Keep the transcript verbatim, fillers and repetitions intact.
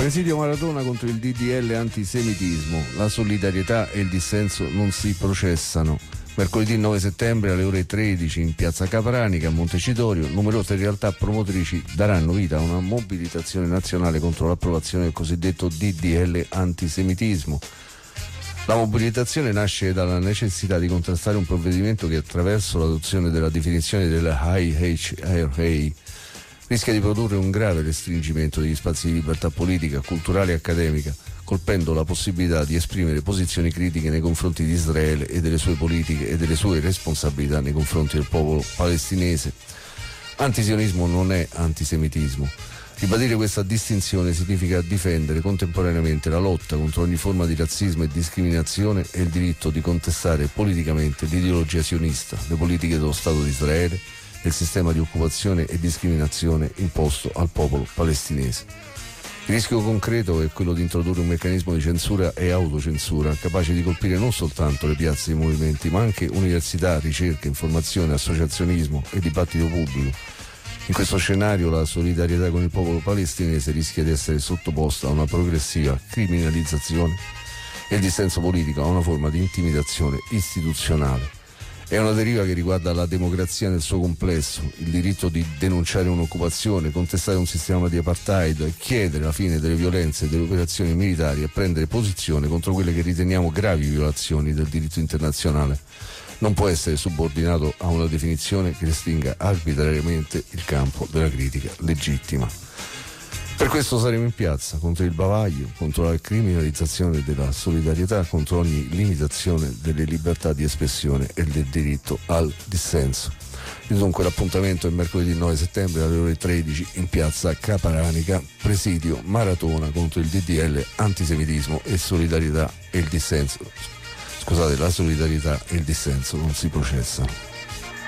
Presidio Maratona contro il D D L antisemitismo. La solidarietà e il dissenso non si processano. Mercoledì nove settembre alle ore tredici in piazza Capranica a Montecitorio numerose realtà promotrici daranno vita a una mobilitazione nazionale contro l'approvazione del cosiddetto D D L antisemitismo. La mobilitazione nasce dalla necessità di contrastare un provvedimento che, attraverso l'adozione della definizione della I H R A, rischia di produrre un grave restringimento degli spazi di libertà politica, culturale e accademica, colpendo la possibilità di esprimere posizioni critiche nei confronti di Israele e delle sue politiche e delle sue responsabilità nei confronti del popolo palestinese. Antisionismo non è antisemitismo. Ribadire questa distinzione significa difendere contemporaneamente la lotta contro ogni forma di razzismo e discriminazione e il diritto di contestare politicamente l'ideologia sionista, le politiche dello Stato di Israele e il sistema di occupazione e discriminazione imposto al popolo palestinese. Il rischio concreto è quello di introdurre un meccanismo di censura e autocensura capace di colpire non soltanto le piazze dei movimenti, ma anche università, ricerca, informazione, associazionismo e dibattito pubblico. In questo scenario la solidarietà con il popolo palestinese rischia di essere sottoposta a una progressiva criminalizzazione e il dissenso politico a una forma di intimidazione istituzionale. È una deriva che riguarda la democrazia nel suo complesso, il diritto di denunciare un'occupazione, contestare un sistema di apartheid, chiedere la fine delle violenze e delle operazioni militari e prendere posizione contro quelle che riteniamo gravi violazioni del diritto internazionale. Non può essere subordinato a una definizione che restringa arbitrariamente il campo della critica legittima. Per questo saremo in piazza contro il bavaglio, contro la criminalizzazione della solidarietà, contro ogni limitazione delle libertà di espressione e del diritto al dissenso. E dunque l'appuntamento è mercoledì nove settembre alle ore tredici in piazza Capranica, presidio Maratona contro il D D L antisemitismo e solidarietà e il dissenso. Scusate, la solidarietà e il dissenso non si processano.